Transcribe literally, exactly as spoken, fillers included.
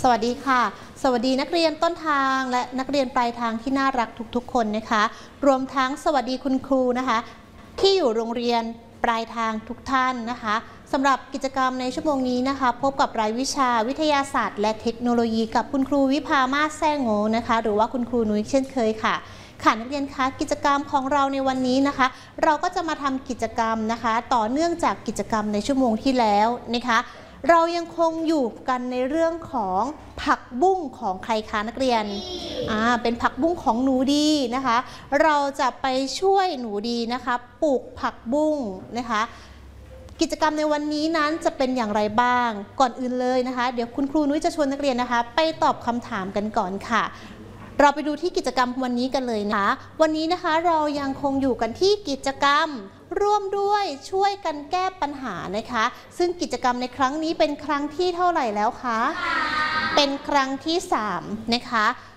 สวัสดีค่ะสวัสดีนักเรียนต้นทางและนักเรียนปลายทางที่น่ารักทุกๆคนนะคะรวมทั้งสวัสดีคุณครูนะคะที่อยู่โรงเรียนปลายทางทุกท่านนะคะสำหรับกิจกรรมในชั่วโมงนี้นะคะพบกับรายวิชาวิทยาศาสตร์และเทคโนโลยีกับคุณครูวิภามาศแซ่โง่นะคะหรือว่าคุณครูนุ้ยเช่นเคยค่ะค่ะนักเรียนคะกิจกรรมของเราในวันนี้นะคะเราก็จะมาทำกิจกรรมนะคะต่อเนื่องจากกิจกรรมในชั่วโมงที่แล้วนะคะเรายังคงอยู่กันในเรื่องของผักบุ้งของใครคะนักเรียนอ่าเป็นผักบุ้งของหนูดีนะคะเราจะไปช่วยหนูดีนะคะปลูกผักบุ้งนะคะกิจกรรมในวันนี้นั้นจะเป็นอย่างไรบ้างก่อนอื่นเลยนะคะเดี๋ยวคุณครูนุ้ยจะชวนนักเรียนนะคะไปตอบคำถามกันก่อนค่ะเราไปดูที่กิจกรรมวันนี้กันเลยนะคะวันนี้นะคะเรายังคงอยู่กันที่กิจกรรมร่วมด้วยช่วยกันแก้ปัญหานะคะซึ่งกิจกรรมในครั้งนี้เป็นครั้งที่เท่าไหร่แล้วคะเป็นครั้งที่สามนะคะ